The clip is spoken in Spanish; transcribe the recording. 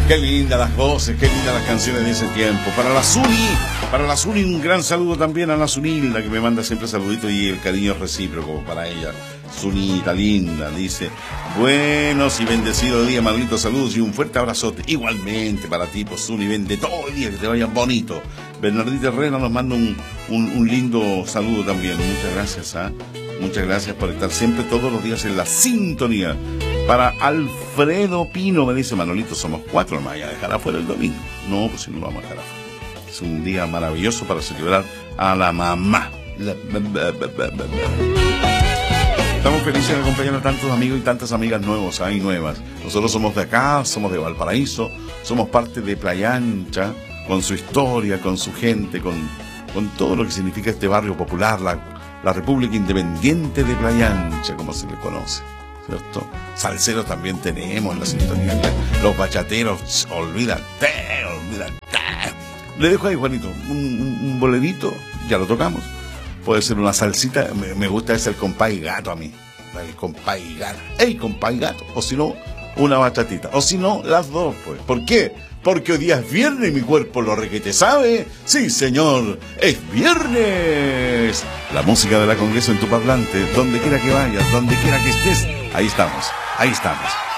Qué lindas las voces, qué lindas las canciones de ese tiempo. Para la Zuni un gran saludo también a la Zunilda, que me manda siempre saluditos y el cariño es recíproco para ella. Zunita linda, dice: buenos y bendecidos días, Manolito, saludos y un fuerte abrazote. Igualmente para ti, pues Zuni, vende todo el día, que te vayan bonito. Bernardita Herrera nos manda un lindo saludo también. Muchas gracias, muchas gracias por estar siempre todos los días en la sintonía. Para Alfredo Pino me dice: Manolito, somos 4, ¿me vaya a dejar afuera el domingo? No, pues si no lo vamos a dejar afuera. Es un día maravilloso para celebrar a la mamá. Estamos felices de acompañar a tantos amigos y tantas amigas nuevos y nuevas. Nosotros somos de acá, somos de Valparaíso, somos parte de Playa Ancha, con su historia, con su gente, con todo lo que significa este barrio popular, la República Independiente de Playa Ancha, como se le conoce, ¿cierto? Salseros también tenemos en la sintonía, los bachateros, olvídate. Le dejo ahí, Juanito, un bolerito, ya lo tocamos. Puede ser una salsita, me gusta ese el compay gato a mí, el compay gato, ¡ey, compay gato! O si no, una bachatita, o si no, las dos, pues. ¿Por qué? Porque hoy día es viernes y mi cuerpo lo requete sabe. Sí, señor, es viernes. La música de la Congreso en tu parlante, donde quiera que vayas, donde quiera que estés, ahí estamos.